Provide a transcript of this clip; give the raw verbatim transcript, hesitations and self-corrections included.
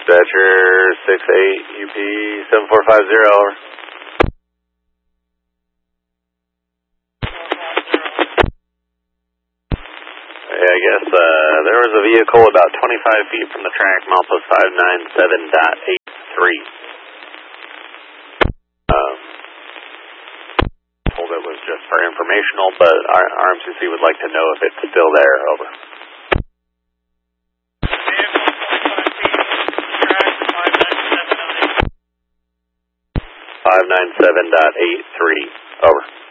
Dispatcher six eight U P seven four five zero, over. Yeah, I guess uh, there was a vehicle about twenty-five feet from the track, milepost five nine seven dot eight three. Um, told it was just for informational, but our R M C C would like to know if it's still there, over. five nine seven dot eight three, over.